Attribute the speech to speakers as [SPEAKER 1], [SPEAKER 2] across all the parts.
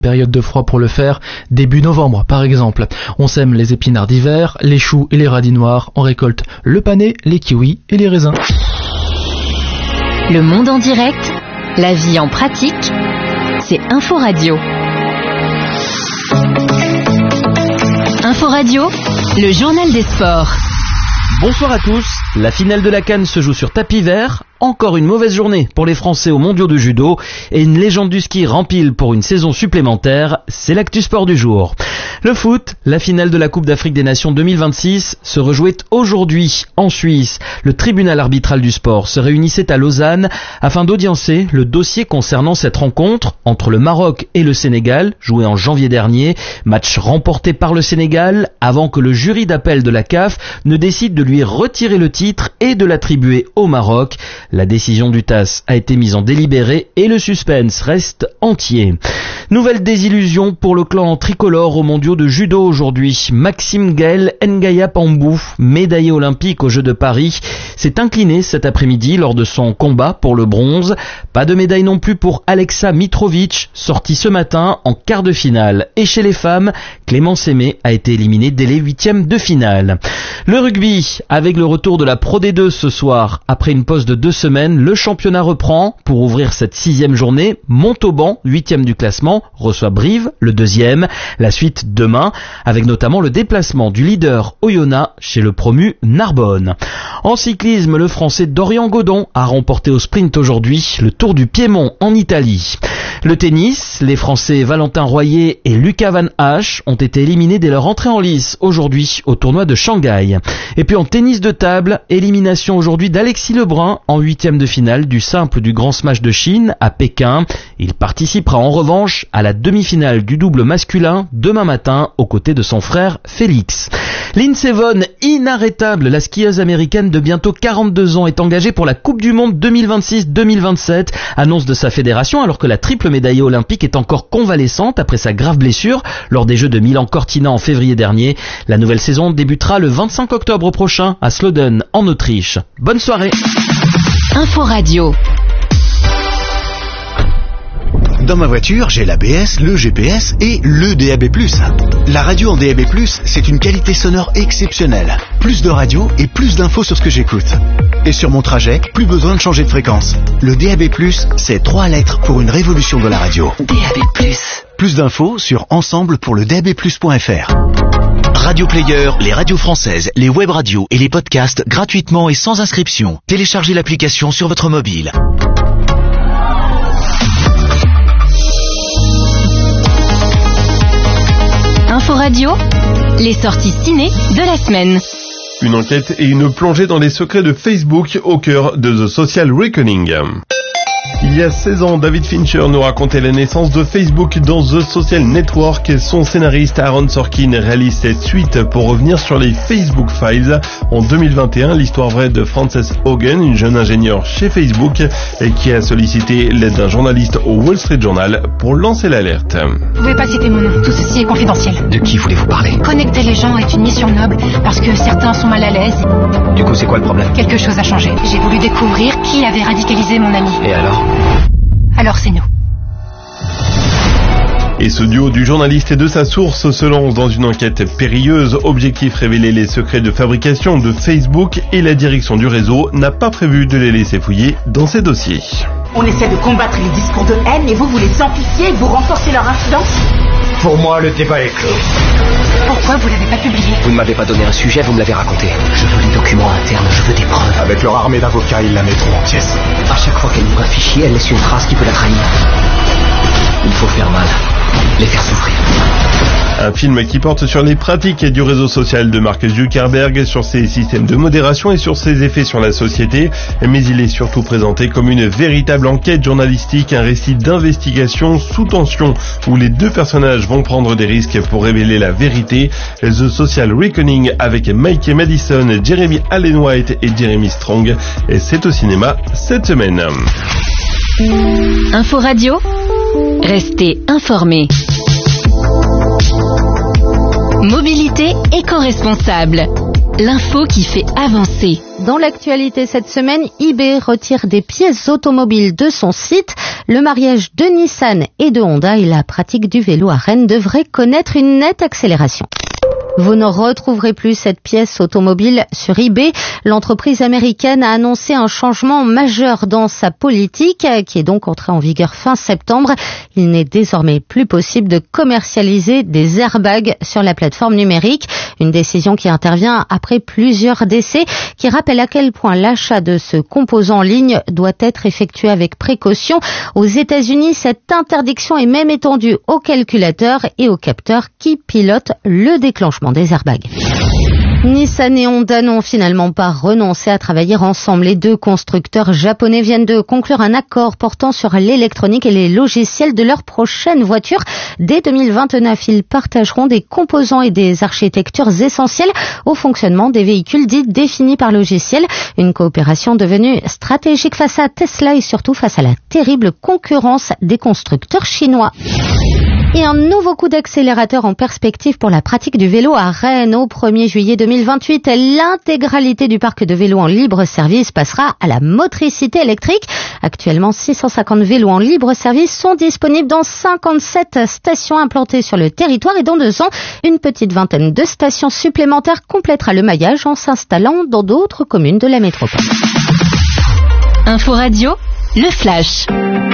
[SPEAKER 1] Période de froid pour le faire, début novembre par exemple. On sème les épinards d'hiver, les choux et les radis noirs, on récolte le panais, les kiwis et les raisins.
[SPEAKER 2] Le monde en direct, la vie en pratique, c'est Info Radio. Info Radio, le journal des sports.
[SPEAKER 3] Bonsoir à tous, la finale de la CAN se joue sur tapis vert. Encore une mauvaise journée pour les Français aux mondiaux de judo et une légende du ski rempile pour une saison supplémentaire, c'est l'actu sport du jour. Le foot, la finale de la Coupe d'Afrique des Nations 2026 se rejouait aujourd'hui en Suisse. Le tribunal arbitral du sport se réunissait à Lausanne afin d'audiencer le dossier concernant cette rencontre entre le Maroc et le Sénégal, jouée en janvier dernier, match remporté par le Sénégal avant que le jury d'appel de la CAF ne décide de lui retirer le titre et de l'attribuer au Maroc. La décision du TAS a été mise en délibéré et le suspense reste entier. Nouvelle désillusion pour le clan tricolore aux mondiaux de judo aujourd'hui. Maxime Gaël Ngaya Pambou, médaillé olympique aux Jeux de Paris, s'est incliné cet après-midi lors de son combat pour le bronze. Pas de médaille non plus pour Alexa Mitrovic, sortie ce matin en quart de finale. Et chez les femmes, Clémence Aimé a été éliminée dès les huitièmes de finale. Le rugby, avec le retour de la Pro D2 ce soir, après une pause de 2 semaines, le championnat reprend. Pour ouvrir cette 6e journée, Montauban, 8e du classement, reçoit Brive, le 2e. La suite demain, avec notamment le déplacement du leader Oyonnax chez le promu Narbonne. En cyclisme, le Français Dorian Godon a remporté au sprint aujourd'hui le Tour du Piémont en Italie. Le tennis, les Français Valentin Royer et Lucas Van Hache ont été éliminés dès leur entrée en lice aujourd'hui au tournoi de Shanghai. Et puis en tennis de table, élimination aujourd'hui d'Alexis Lebrun en 8e de finale du simple du Grand Smash de Chine à Pékin. Il participera en revanche à la demi-finale du double masculin demain matin aux côtés de son frère Félix. Lindsey Vonn, inarrêtable, la skieuse américaine de bientôt 42 ans, est engagée pour la Coupe du Monde 2026-2027, annonce de sa fédération alors que la triple médaillée olympique est encore convalescente après sa grave blessure lors des Jeux de Milan-Cortina en février dernier. La nouvelle saison débutera le 25 octobre prochain à Sloden en Autriche. Bonne soirée.
[SPEAKER 2] Info Radio.
[SPEAKER 4] Dans ma voiture, j'ai l'ABS, le GPS et le DAB+. La radio en DAB+, c'est une qualité sonore exceptionnelle. Plus de radio et plus d'infos sur ce que j'écoute. Et sur mon trajet, plus besoin de changer de fréquence. Le DAB+, c'est 3 lettres pour une révolution de la radio.
[SPEAKER 2] DAB+.
[SPEAKER 4] Plus d'infos sur ensemble pour le DABplus.fr. Radio Player, les radios françaises, les web radios et les podcasts gratuitement et sans inscription. Téléchargez l'application sur votre mobile.
[SPEAKER 2] Info Radio, les sorties ciné de la semaine.
[SPEAKER 5] Une enquête et une plongée dans les secrets de Facebook au cœur de The Social Reckoning. Il y a 16 ans, David Fincher nous racontait la naissance de Facebook dans The Social Network et son scénariste Aaron Sorkin réalise cette suite pour revenir sur les Facebook Files. En 2021, l'histoire vraie de Frances Haugen, une jeune ingénieure chez Facebook et qui a sollicité l'aide d'un journaliste au Wall Street Journal pour lancer l'alerte.
[SPEAKER 6] Vous pouvez pas citer mon nom, tout ceci est confidentiel.
[SPEAKER 7] De qui voulez-vous parler?
[SPEAKER 6] Connecter les gens est une mission noble parce que certains sont mal à l'aise.
[SPEAKER 7] Du coup, c'est quoi le problème?
[SPEAKER 6] Quelque chose a changé. J'ai voulu découvrir qui avait radicalisé mon ami.
[SPEAKER 7] Et
[SPEAKER 6] Alors c'est nous.
[SPEAKER 5] Et ce duo du journaliste et de sa source se lance dans une enquête périlleuse. Objectif, révéler les secrets de fabrication de Facebook et la direction du réseau n'a pas prévu de les laisser fouiller dans ces dossiers.
[SPEAKER 8] On essaie de combattre les discours de haine et vous les amplifiez et vous renforcez leur influence.
[SPEAKER 7] Pour moi, le débat est clos.
[SPEAKER 6] Pourquoi vous l'avez pas publié?
[SPEAKER 7] Vous ne m'avez pas donné un sujet, vous me l'avez raconté. Je veux les documents internes, je veux des preuves.
[SPEAKER 9] Avec leur armée d'avocats, ils la mettront en pièces.
[SPEAKER 7] À chaque fois qu'elle ouvre un fichier, elle laisse une trace qui peut la trahir. Il faut faire mal, les faire souffrir.
[SPEAKER 5] Un film qui porte sur les pratiques du réseau social de Mark Zuckerberg, sur ses systèmes de modération et sur ses effets sur la société. Mais il est surtout présenté comme une véritable enquête journalistique, un récit d'investigation sous tension où les deux personnages vont prendre des risques pour révéler la vérité. The Social Reckoning avec Mike Madison, Jeremy Allen White et Jeremy Strong. Et c'est au cinéma cette semaine.
[SPEAKER 2] Info Radio, restez informés. Mobilité éco-responsable. L'info qui fait avancer.
[SPEAKER 10] Dans l'actualité cette semaine, eBay retire des pièces automobiles de son site. Le mariage de Nissan et de Honda et la pratique du vélo à Rennes devraient connaître une nette accélération. Vous ne retrouverez plus cette pièce automobile sur eBay. L'entreprise américaine a annoncé un changement majeur dans sa politique, qui est donc entrée en vigueur fin septembre. Il n'est désormais plus possible de commercialiser des airbags sur la plateforme numérique. Une décision qui intervient après plusieurs décès, qui rappelle à quel point l'achat de ce composant en ligne doit être effectué avec précaution. Aux États-Unis, cette interdiction est même étendue aux calculateurs et aux capteurs qui pilotent le déclenchement des airbags. Nissan et Honda n'ont finalement pas renoncé à travailler ensemble. Les deux constructeurs japonais viennent de conclure un accord portant sur l'électronique et les logiciels de leur prochaine voiture. Dès 2029, ils partageront des composants et des architectures essentielles au fonctionnement des véhicules dits définis par logiciel. Une coopération devenue stratégique face à Tesla et surtout face à la terrible concurrence des constructeurs chinois. Et un nouveau coup d'accélérateur en perspective pour la pratique du vélo à Rennes. Au 1er juillet 2028, l'intégralité du parc de vélos en libre service passera à la motricité électrique. Actuellement, 650 vélos en libre service sont disponibles dans 57 stations implantées sur le territoire et dans 2 ans, une petite vingtaine de stations supplémentaires complétera le maillage en s'installant dans d'autres communes de la métropole.
[SPEAKER 2] Info Radio, le flash.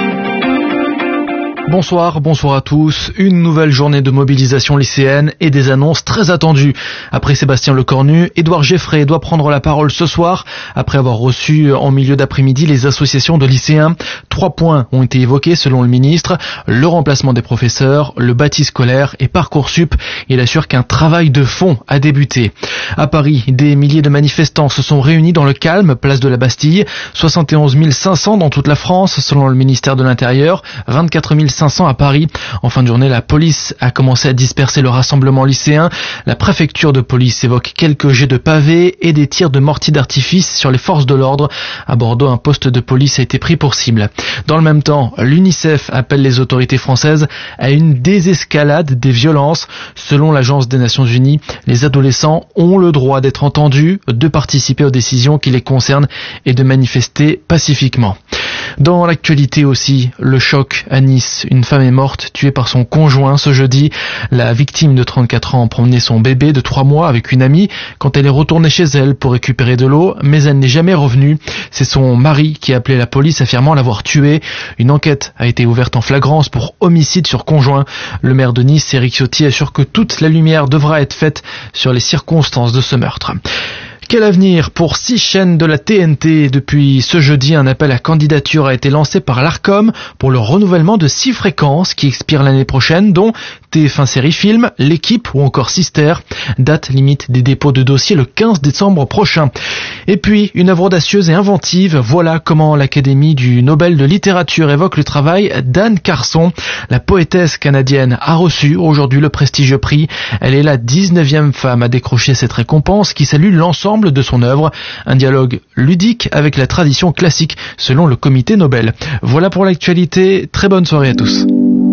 [SPEAKER 1] Bonsoir à tous. Une nouvelle journée de mobilisation lycéenne et des annonces très attendues. Après Sébastien Lecornu, Édouard Geffray doit prendre la parole ce soir après avoir reçu en milieu d'après-midi les associations de lycéens. 3 points ont été évoqués selon le ministre. Le remplacement des professeurs, le bâti scolaire et Parcoursup. Il assure qu'un travail de fond a débuté. À Paris, des milliers de manifestants se sont réunis dans le calme, place de la Bastille. 71 500 dans toute la France selon le ministère de l'Intérieur. 24 500 à Paris. En fin de journée, la police a commencé à disperser le rassemblement lycéen. La préfecture de police évoque quelques jets de pavés et des tirs de mortiers d'artifice sur les forces de l'ordre. À Bordeaux, un poste de police a été pris pour cible. Dans le même temps, l'UNICEF appelle les autorités françaises à une désescalade des violences. Selon l'Agence des Nations Unies, les adolescents ont le droit d'être entendus, de participer aux décisions qui les concernent et de manifester pacifiquement. Dans l'actualité aussi, le choc à Nice. Une femme est morte, tuée par son conjoint ce jeudi. La victime de 34 ans promenait son bébé de 3 mois avec une amie quand elle est retournée chez elle pour récupérer de l'eau, mais elle n'est jamais revenue. C'est son mari qui a appelé la police affirmant l'avoir tuée. Une enquête a été ouverte en flagrance pour homicide sur conjoint. Le maire de Nice, Éric Ciotti, assure que toute la lumière devra être faite sur les circonstances de ce meurtre. Quel avenir pour 6 chaînes de la TNT? Depuis ce jeudi, un appel à candidature a été lancé par l'Arcom pour le renouvellement de 6 fréquences qui expirent l'année prochaine, dont TF1 Série Film, L'équipe ou encore Sister. Date limite des dépôts de dossiers le 15 décembre prochain. Et puis, une œuvre audacieuse et inventive. Voilà comment l'Académie du Nobel de littérature évoque le travail d'Anne Carson. La poétesse canadienne a reçu aujourd'hui le prestigieux prix. Elle est la 19e femme à décrocher cette récompense qui salue l'ensemble de son œuvre, un dialogue ludique avec la tradition classique selon le comité Nobel. Voilà pour l'actualité, très bonne soirée à tous.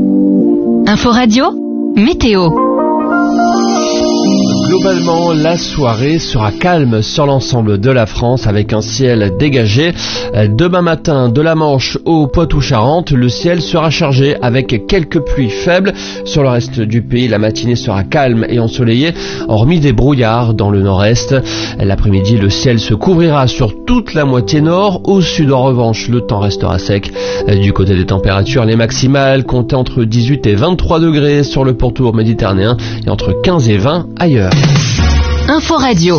[SPEAKER 2] Info Radio, météo.
[SPEAKER 11] Globalement, la soirée sera calme sur l'ensemble de la France avec un ciel dégagé. Demain matin, de la Manche au Poitou-Charentes, le ciel sera chargé avec quelques pluies faibles. Sur le reste du pays, la matinée sera calme et ensoleillée, hormis des brouillards dans le nord-est. L'après-midi, le ciel se couvrira sur toute la moitié nord. Au sud, en revanche, le temps restera sec. Du côté des températures, les maximales comptent entre 18 et 23 degrés sur le pourtour méditerranéen et entre 15 et 20 ailleurs.
[SPEAKER 2] Info Radio.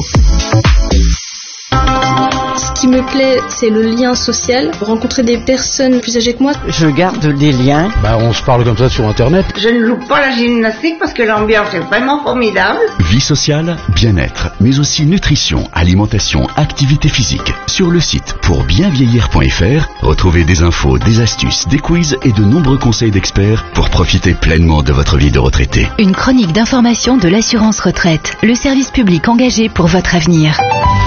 [SPEAKER 12] Ce qui me plaît, c'est le lien social, rencontrer des personnes plus âgées que moi.
[SPEAKER 13] Je garde des liens.
[SPEAKER 14] On se parle comme ça sur Internet.
[SPEAKER 15] Je ne loupe pas la gymnastique parce que l'ambiance est vraiment formidable.
[SPEAKER 16] Vie sociale, bien-être, mais aussi nutrition, alimentation, activité physique. Sur le site pourbienvieillir.fr, retrouvez des infos, des astuces, des quiz et de nombreux conseils d'experts pour profiter pleinement de votre vie de retraité.
[SPEAKER 2] Une chronique d'information de l'assurance retraite, le service public engagé pour votre avenir.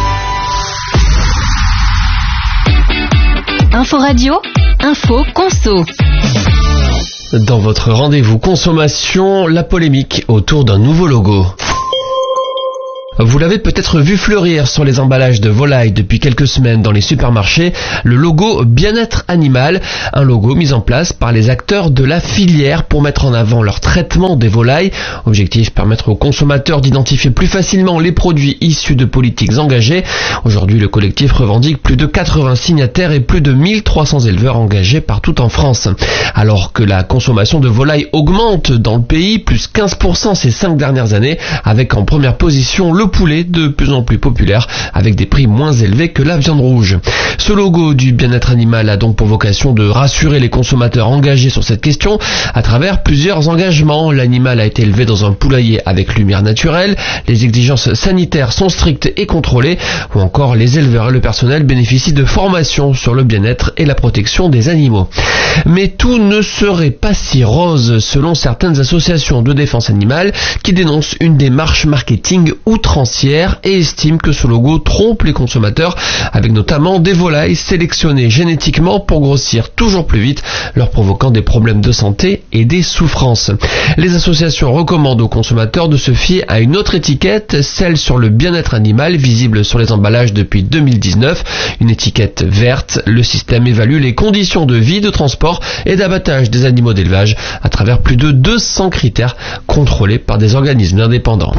[SPEAKER 2] Info Radio, info conso.
[SPEAKER 11] Dans votre rendez-vous consommation, la polémique autour d'un nouveau logo. Vous l'avez peut-être vu fleurir sur les emballages de volailles depuis quelques semaines dans les supermarchés, le logo Bien-être Animal, un logo mis en place par les acteurs de la filière pour mettre en avant leur traitement des volailles. Objectif, permettre aux consommateurs d'identifier plus facilement les produits issus de politiques engagées. Aujourd'hui, le collectif revendique plus de 80 signataires et plus de 1300 éleveurs engagés partout en France. Alors que la consommation de volailles augmente dans le pays, plus 15% ces 5 dernières années, avec en première position le poulet, de plus en plus populaire, avec des prix moins élevés que la viande rouge. Ce logo du bien-être animal a donc pour vocation de rassurer les consommateurs engagés sur cette question à travers plusieurs engagements. L'animal a été élevé dans un poulailler avec lumière naturelle, les exigences sanitaires sont strictes et contrôlées, ou encore les éleveurs et le personnel bénéficient de formations sur le bien-être et la protection des animaux. Mais tout ne serait pas si rose selon certaines associations de défense animale qui dénoncent une démarche marketing outrancière et estiment que ce logo trompe les consommateurs, avec notamment des volailles sélectionnées génétiquement pour grossir toujours plus vite, leur provoquant des problèmes de santé et des souffrances. Les associations recommandent aux consommateurs de se fier à une autre étiquette, celle sur le bien-être animal, visible sur les emballages depuis 2019, une étiquette verte. Le système évalue les conditions de vie, de transport et d'abattage des animaux d'élevage à travers plus de 200 critères contrôlés par des organismes indépendants.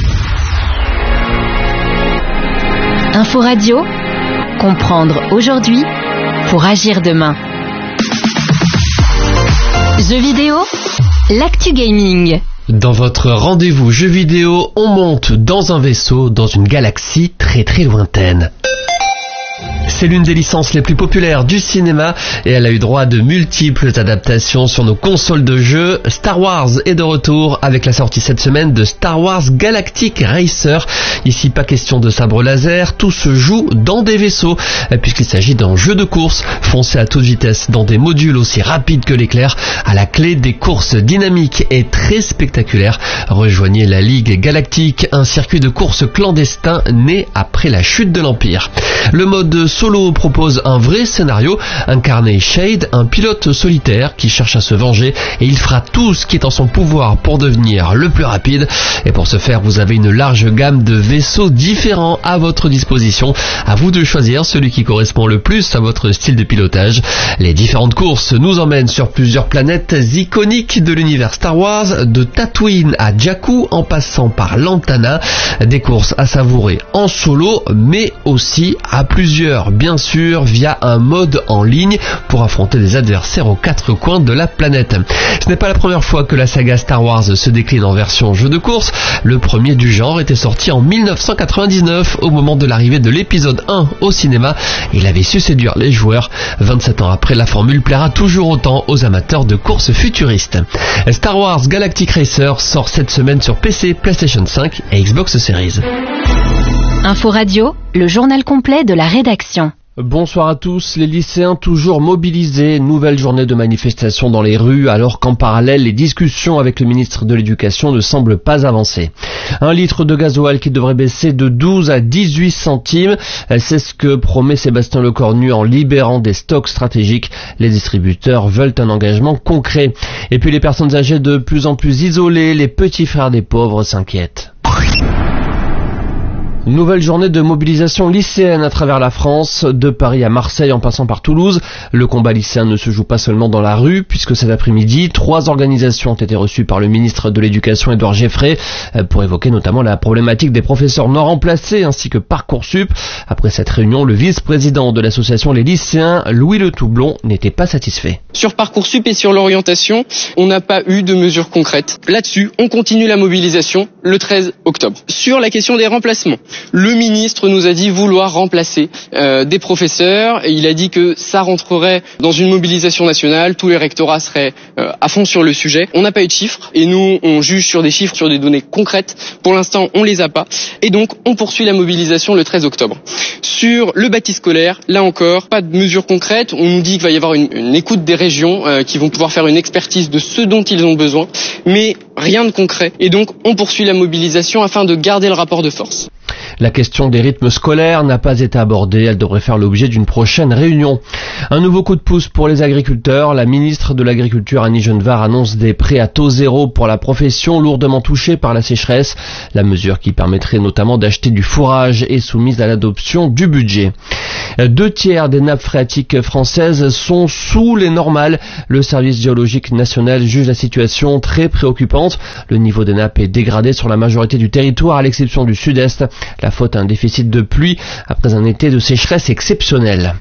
[SPEAKER 2] Info Radio, comprendre aujourd'hui pour agir demain. Jeux vidéo, l'actu gaming.
[SPEAKER 11] Dans votre rendez-vous jeux vidéo, on monte dans un vaisseau dans une galaxie très très lointaine. C'est l'une des licences les plus populaires du cinéma et elle a eu droit à de multiples adaptations sur nos consoles de jeux. Star Wars est de retour avec la sortie cette semaine de Star Wars Galactic Racer. Ici, pas question de sabre laser, tout se joue dans des vaisseaux puisqu'il s'agit d'un jeu de course. Foncez à toute vitesse dans des modules aussi rapides que l'éclair. À la clé, des courses dynamiques et très spectaculaires. Rejoignez la Ligue Galactique, un circuit de course clandestin né après la chute de l'Empire. Le mode solo propose un vrai scénario. Incarnez Shade, un pilote solitaire qui cherche à se venger et il fera tout ce qui est en son pouvoir pour devenir le plus rapide. Et pour ce faire, vous avez une large gamme de vaisseaux différents à votre disposition. À vous de choisir celui qui correspond le plus à votre style de pilotage. Les différentes courses nous emmènent sur plusieurs planètes iconiques de l'univers Star Wars, de Tatooine à Jakku en passant par Lantana. Des courses à savourer en solo mais aussi à plusieurs, bien sûr, via un mode en ligne pour affronter des adversaires aux quatre coins de la planète. Ce n'est pas la première fois que la saga Star Wars se décline en version jeu de course. Le premier du genre était sorti en 1999 au moment de l'arrivée de l'épisode 1 au cinéma. Il avait su séduire les joueurs. 27 ans après, la formule plaira toujours autant aux amateurs de courses futuristes. Star Wars Galactic Racer sort cette semaine sur PC, PlayStation 5 et Xbox Series.
[SPEAKER 2] Info Radio, le journal complet de la rédaction.
[SPEAKER 11] Bonsoir à tous. Les lycéens toujours mobilisés. Nouvelle journée de manifestation dans les rues alors qu'en parallèle, les discussions avec le ministre de l'Éducation ne semblent pas avancer. 1 litre de gasoil qui devrait baisser de 12 à 18 centimes. C'est ce que promet Sébastien Lecornu en libérant des stocks stratégiques. Les distributeurs veulent un engagement concret. Et puis les personnes âgées de plus en plus isolées, les petits frères des pauvres s'inquiètent. Nouvelle journée de mobilisation lycéenne à travers la France, de Paris à Marseille en passant par Toulouse. Le combat lycéen ne se joue pas seulement dans la rue, puisque cet après-midi, 3 organisations ont été reçues par le ministre de l'Éducation Édouard Geffray pour évoquer notamment la problématique des professeurs non remplacés ainsi que Parcoursup. Après cette réunion, le vice-président de l'association Les Lycéens, Louis Le Toublon, n'était pas satisfait.
[SPEAKER 13] Sur Parcoursup et sur l'orientation, on n'a pas eu de mesures concrètes. Là-dessus, on continue la mobilisation le 13 octobre. Sur la question des remplacements, le ministre nous a dit vouloir remplacer des professeurs et il a dit que ça rentrerait dans une mobilisation nationale, tous les rectorats seraient à fond sur le sujet. On n'a pas eu de chiffres et nous on juge sur des chiffres, sur des données concrètes. Pour l'instant on les a pas et donc on poursuit la mobilisation le 13 octobre. Sur le bâti scolaire, là encore, pas de mesures concrètes. On nous dit qu'il va y avoir une écoute des régions qui vont pouvoir faire une expertise de ce dont ils ont besoin, mais rien de concret. Et donc on poursuit la mobilisation afin de garder le rapport de force.
[SPEAKER 11] La question des rythmes scolaires n'a pas été abordée, elle devrait faire l'objet d'une prochaine réunion. Un nouveau coup de pouce pour les agriculteurs. La ministre de l'Agriculture Annie Genevard annonce des prêts à taux zéro pour la profession lourdement touchée par la sécheresse. La mesure qui permettrait notamment d'acheter du fourrage est soumise à l'adoption du budget. 2/3 des nappes phréatiques françaises sont sous les normales. Le service géologique national juge la situation très préoccupante. Le niveau des nappes est dégradé sur la majorité du territoire à l'exception du sud-est. La faute à un déficit de pluie après un été de sécheresse exceptionnel.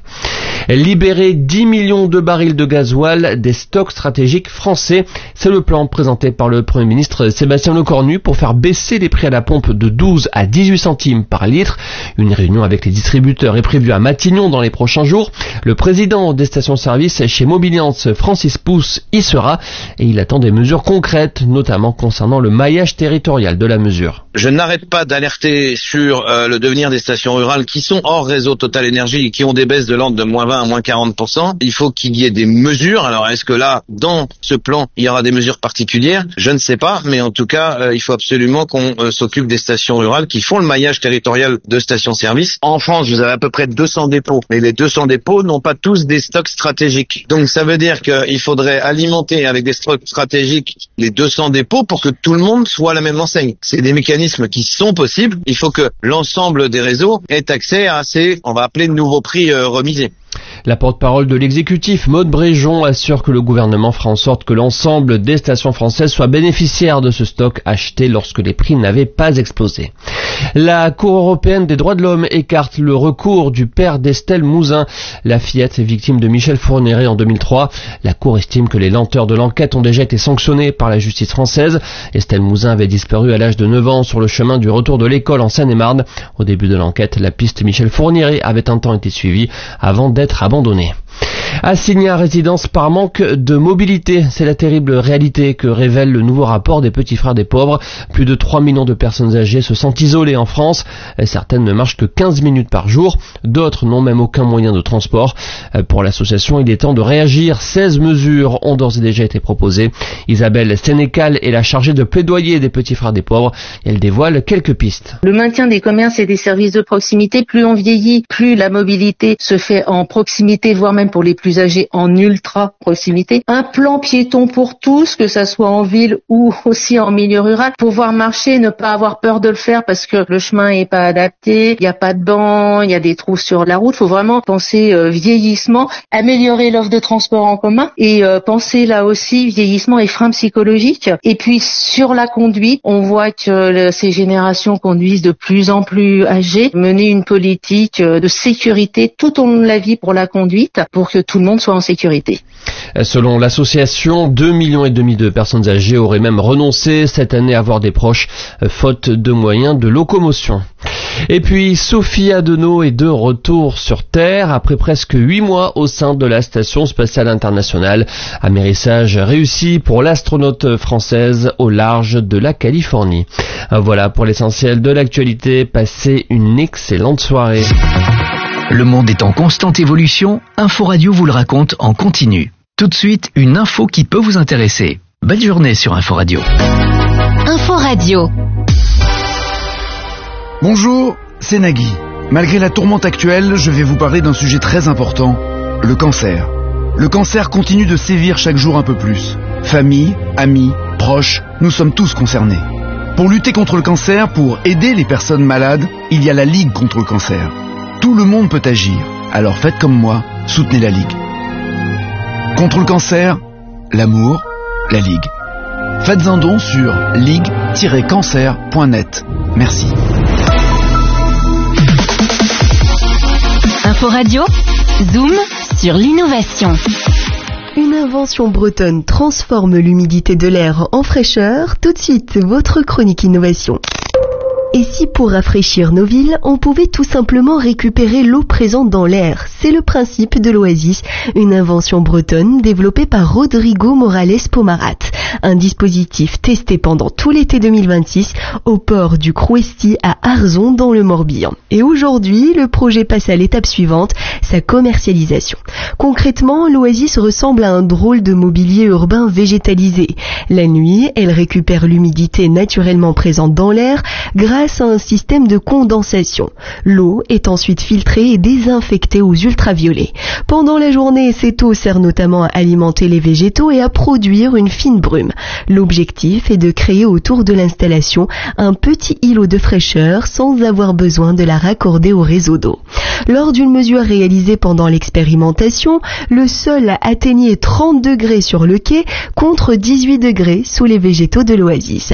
[SPEAKER 11] Libérer 10 millions de barils de gasoil des stocks stratégiques français. C'est le plan présenté par le Premier ministre Sébastien Lecornu pour faire baisser les prix à la pompe de 12 à 18 centimes par litre. Une réunion avec les distributeurs est prévue à Matignon dans les prochains jours. Le président des stations-service chez Mobiliance, Francis Pousse, y sera et il attend des mesures concrètes, notamment concernant le maillage territorial de la mesure.
[SPEAKER 17] Je n'arrête pas d'alerter sur le devenir des stations rurales qui sont hors réseau Total Énergie et qui ont des baisses de vente de moins 20 à moins 40%. Il faut qu'il y ait des mesures. Alors est-ce que là, dans ce plan, il y aura des mesures particulières? Je ne sais pas, mais en tout cas, il faut absolument qu'on s'occupe des stations rurales qui font le maillage territorial de stations-service. En France, vous avez à peu près 200 dépôts, mais les 200 dépôts n'ont pas tous des stocks stratégiques. Donc ça veut dire qu'il faudrait alimenter avec des stocks stratégiques les 200 dépôts pour que tout le monde soit à la même enseigne. C'est des mécanismes qui sont possibles. Il faut que l'ensemble des réseaux ait accès à ces, on va appeler, nouveaux prix remisés.
[SPEAKER 11] La porte-parole de l'exécutif, Maude Bréjon, assure que le gouvernement fera en sorte que l'ensemble des stations françaises soient bénéficiaires de ce stock acheté lorsque les prix n'avaient pas explosé. La Cour européenne des droits de l'homme écarte le recours du père d'Estelle Mouzin, la fillette victime de Michel Fourniret en 2003. La Cour estime que les lenteurs de l'enquête ont déjà été sanctionnées par la justice française. Estelle Mouzin avait disparu à l'âge de 9 ans sur le chemin du retour de l'école en Seine-et-Marne. Au début de l'enquête, la piste Michel Fourniret avait un temps été suivie avant d'être abandonnée. Assigné à résidence par manque de mobilité, c'est la terrible réalité que révèle le nouveau rapport des Petits Frères des Pauvres. Plus de 3 millions de personnes âgées se sentent isolées en France. Certaines ne marchent que 15 minutes par jour. D'autres n'ont même aucun moyen de transport. Pour l'association, il est temps de réagir. 16 mesures ont d'ores et déjà été proposées. Isabelle Sénécal est la chargée de plaidoyer des Petits Frères des Pauvres. Elle dévoile quelques pistes.
[SPEAKER 18] Le maintien des commerces et des services de proximité, plus on vieillit, plus la mobilité se fait en proximité, voire même pour les plus âgés en ultra proximité. Un plan piéton pour tous, que ça soit en ville ou aussi en milieu rural, pouvoir marcher, ne pas avoir peur de le faire parce que le chemin est pas adapté, il n'y a pas de bancs, il y a des trous sur la route. Il faut vraiment penser vieillissement, améliorer l'offre de transport en commun et penser là aussi vieillissement et frein psychologique. Et puis sur la conduite, on voit que ces générations conduisent de plus en plus âgées, mener une politique de sécurité tout au long de la vie pour la conduite, pour que tout le monde soit en sécurité.
[SPEAKER 11] Selon l'association, 2,5 millions de personnes âgées auraient même renoncé cette année à voir des proches, faute de moyens de locomotion. Et puis, Sophie Adenau est de retour sur Terre après presque 8 mois au sein de la Station Spatiale Internationale. Amérissage réussi pour l'astronaute française au large de la Californie. Voilà pour l'essentiel de l'actualité. Passez une excellente soirée.
[SPEAKER 19] Le monde est en constante évolution, Inforadio vous le raconte en continu. Tout de suite, une info qui peut vous intéresser. Belle journée sur Inforadio.
[SPEAKER 2] Inforadio.
[SPEAKER 20] Bonjour, c'est Nagui. Malgré la tourmente actuelle, je vais vous parler d'un sujet très important, le cancer. Le cancer continue de sévir chaque jour un peu plus. Famille, amis, proches, nous sommes tous concernés. Pour lutter contre le cancer, pour aider les personnes malades, il y a la Ligue contre le cancer. Tout le monde peut agir, alors faites comme moi, soutenez la Ligue. Contre le cancer, l'amour, la Ligue. Faites un don sur ligue-cancer.net. Merci.
[SPEAKER 2] Inforadio, Zoom sur l'innovation.
[SPEAKER 21] Une invention bretonne transforme l'humidité de l'air en fraîcheur. Tout de suite, votre chronique innovation. Et si pour rafraîchir nos villes, on pouvait tout simplement récupérer l'eau présente dans l'air? C'est le principe de l'Oasis, une invention bretonne développée par Rodrigo Morales Pomarat. Un dispositif testé pendant tout l'été 2026 au port du Crouesty à Arzon dans le Morbihan. Et aujourd'hui, le projet passe à l'étape suivante, sa commercialisation. Concrètement, l'Oasis ressemble à un drôle de mobilier urbain végétalisé. La nuit, elle récupère l'humidité naturellement présente dans l'air grâce grâce à un système de condensation. L'eau est ensuite filtrée et désinfectée aux ultraviolets. Pendant la journée, cette eau sert notamment à alimenter les végétaux et à produire une fine brume. L'objectif est de créer autour de l'installation un petit îlot de fraîcheur sans avoir besoin de la raccorder au réseau d'eau. Lors d'une mesure réalisée pendant l'expérimentation, le sol atteignait 30 degrés sur le quai contre 18 degrés sous les végétaux de l'oasis.